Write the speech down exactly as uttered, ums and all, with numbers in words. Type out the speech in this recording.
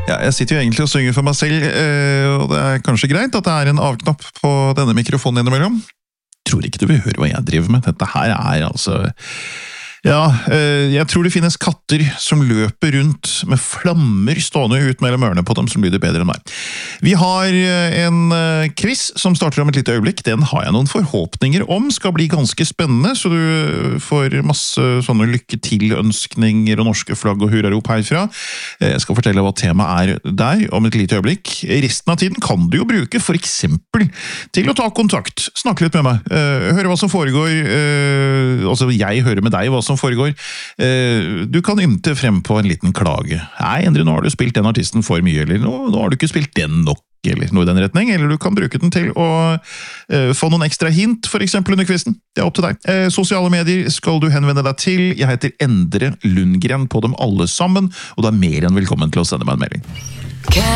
Ja, jeg sitter jo egentlig og synger for meg selv, og det er kanskje greit at det er en avknapp på denne mikrofonen innimellom. Jeg tror ikke du vil høre hva jeg driver med. Dette her er altså... Ja, jeg tror det finnes katter som løper rundt med flammer stående ut mellom ørene på dem som lyder bedre enn meg. Vi har en quiz som starter om et lite øyeblikk. Den har jeg noen forhåpninger om, skal bli ganske spennende, så du får masse sånne lykke til-ønskninger og norske flagg og hurrarop herfra. Jeg skal fortelle hva temaet er der om et lite øyeblikk. Resten av tiden kan du jo bruke for eksempel til å ta kontakt, snakke litt med meg, høre hva som foregår, altså jeg hører med deg hva som foregår. Du kan ymte frem på en liten klage. Nei, Endre, nå har du spilt den artisten for mye, eller nå, nå har du ikke spilt den nok, eller noe i den retning, eller du kan bruke den til å uh, få noen ekstra hint, for eksempel under quizen. Det er opp til deg. Uh, sosiale medier skal du henvende deg til. Jeg heter Endre Lundgren på dem alle sammen, og du er mer enn velkommen til å sende meg en melding.